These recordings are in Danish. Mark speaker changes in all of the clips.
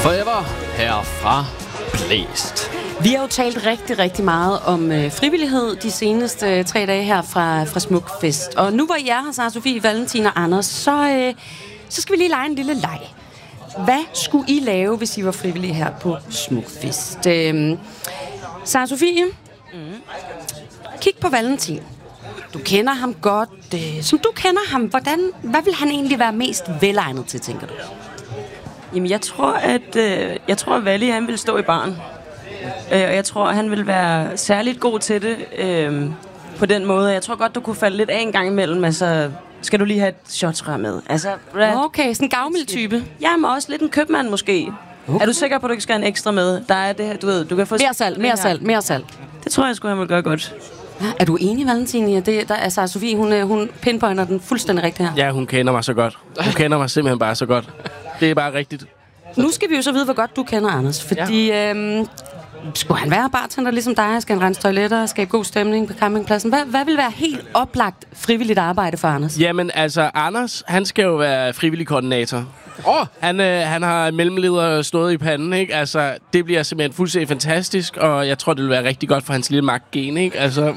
Speaker 1: Forever herfra Blæst.
Speaker 2: Vi har jo talt rigtig, rigtig meget om frivillighed de seneste 3 dage her fra Smukfest. Og nu hvor I er her, Sara-Sofie, Valentin og Anders, så skal vi lige lege en lille leg. Hvad skulle I lave, hvis I var frivillige her på Smukfest? Sara-Sofie, kig på Valentin. Du kender ham godt. Som du kender ham, hvad vil han egentlig være mest velegnet til, tænker du?
Speaker 3: Jamen, jeg tror, at Valle, han vil stå i baren. Og jeg tror, han vil være særligt god til det på den måde. Jeg tror godt, du kunne falde lidt af en gang imellem. Altså, skal du lige have et shotsrør med? Altså,
Speaker 2: okay, sådan en gavmild type.
Speaker 3: Jamen, også lidt en købmand måske. Okay. Er du sikker på, at du ikke skal have en ekstra med? Der er det her, du ved, du kan få...
Speaker 2: Mere salt.
Speaker 3: Det tror jeg sgu, han vil gøre godt.
Speaker 2: Er du enig, Valentin, i det? Der er Sara-Sofie, hun pinpointer den fuldstændig rigtigt her.
Speaker 4: Ja, hun kender mig så godt. Hun kender mig simpelthen bare så godt. Det er bare rigtigt.
Speaker 2: Nu skal vi jo så vide, hvor godt du kender Anders. Fordi skulle han være bartender ligesom dig? Skal han rense toiletter og skabe god stemning på campingpladsen? Hvad vil være helt oplagt frivilligt arbejde for Anders?
Speaker 4: Jamen, altså, Anders, han skal jo være frivillig koordinator. Han har mellemleder stået i panden, ikke? Altså, det bliver simpelthen fuldstændig fantastisk, og jeg tror, det vil være rigtig godt for hans lille magtgen, ikke? Altså...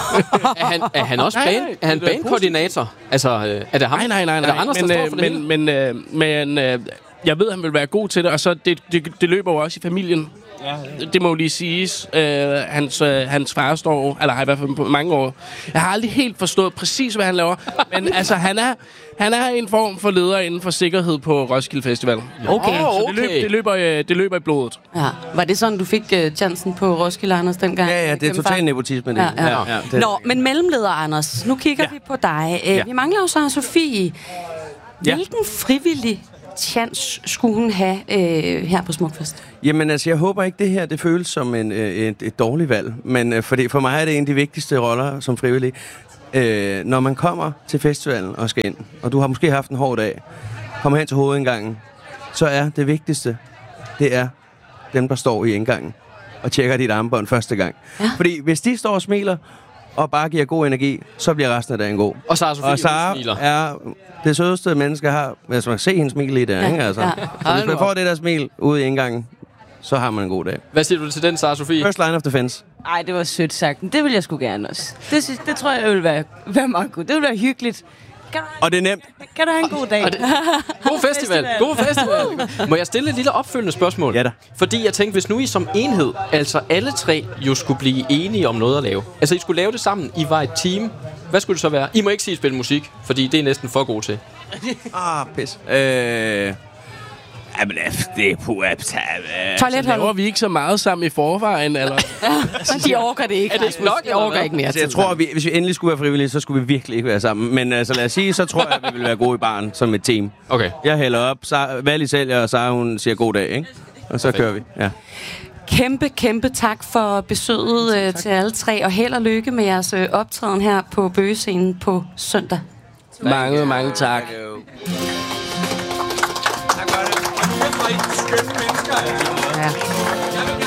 Speaker 1: er han også bandkoordinator? Altså, er det ham?
Speaker 4: Nej.
Speaker 1: Er det Anders, der står for det
Speaker 4: men jeg ved, han vil være god til det, og så det løber jo også i familien. Ja. Det må jo lige siges. Hans far står, eller har i hvert fald på mange år. Jeg har aldrig helt forstået præcis, hvad han laver. Men altså, han er en form for leder inden for sikkerhed på Roskilde Festival.
Speaker 2: Okay.
Speaker 4: Så det løber i blodet.
Speaker 2: Ja. Var det sådan, du fik chancen på Roskilde, Anders, dengang?
Speaker 5: Ja, det er totalt nepotisme, det.
Speaker 2: Ja. Nå, men mellemleder, Anders, nu kigger vi på dig. Vi mangler jo Sara-Sofie. Hvilken frivillig chance skulle hun have her på Smukfest?
Speaker 5: Jamen altså, jeg håber ikke, det her det føles som et dårligt valg. Men fordi for mig er det en af de vigtigste roller som frivillig. Når man kommer til festivalen og skal ind, og du har måske haft en hård dag, kommer hen til hovedindgangen, så er det vigtigste, det er dem, der står i indgangen og tjekker dit armbånd første gang. Ja. Fordi hvis de står og smiler, og bare giver god energi, så bliver resten af dagen god.
Speaker 1: Og Sara
Speaker 5: er det sødeste menneske har... Hvis man kan se hendes smil lige der, ikke? Altså. Så hvis man får det der smil ude i indgangen, så har man en god dag.
Speaker 1: Hvad siger du til den, Sara-Sofie?
Speaker 5: First line of defense.
Speaker 3: Ej, det var sødt sagt. Det vil jeg sgu gerne også. Det tror jeg vil være meget godt. Det vil være hyggeligt.
Speaker 5: Og det er nemt.
Speaker 3: Kan du have en god dag?
Speaker 1: God festival. Må jeg stille et lille opfølgende spørgsmål?
Speaker 5: Ja da.
Speaker 1: Fordi jeg tænkte, hvis nu I som enhed, altså alle 3, jo skulle blive enige om noget at lave. Altså I skulle lave det sammen, I var et team. Hvad skulle det så være? I må ikke sige spille musik, fordi det er næsten for god til.
Speaker 5: Pis. Jamen, det er på
Speaker 4: Så laver vi ikke så meget sammen i forvejen, eller?
Speaker 2: De orker det ikke.
Speaker 1: Er det nok?
Speaker 2: De orker ikke mere.
Speaker 5: Altså, jeg tror, hvis vi endelig skulle være frivillige, så skulle vi virkelig ikke være sammen. Men altså, lad os sige, så tror jeg, at vi vil være gode i baren som et team.
Speaker 1: Okay.
Speaker 5: Jeg hælder op, Valle sælger, og Sara, hun siger god dag, ikke? Og så kører vi, ja.
Speaker 2: Kæmpe tak for besøget til alle 3, og held og lykke med jeres optræden her på Bøgescenen på søndag.
Speaker 4: Mange tak.
Speaker 2: Ja.